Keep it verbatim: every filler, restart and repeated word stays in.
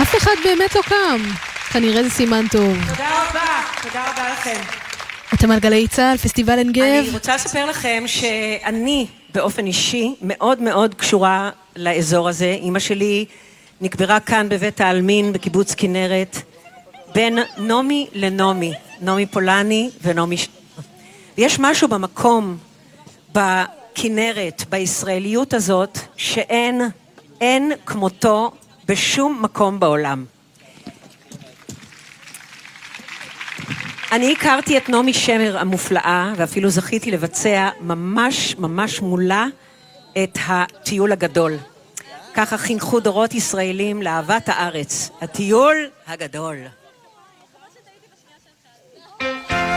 אף אחד באמת לא קם. כנראה זה סימן טוב. תודה רבה, תודה רבה לכם. אתם על גלי צהל, פסטיבל עין גב. אני רוצה לספר לכם שאני באופן אישי מאוד מאוד קשורה לאזור הזה. אמא שלי נקברה כאן בבית העלמין בקיבוץ כנרת, בין נומי לנומי, נומי פולני ונומי ש... ויש משהו במקום, בכנרת, בישראליות הזאת, שאין אין כמותו בשום מקום בעולם. אני הכרתי את נומי שמר המופלאה, ואפילו זכיתי לבצע ממש ממש מולה את הטיול הגדול. ככה חינכו דורות ישראלים לאהבת הארץ, הטיול הגדול.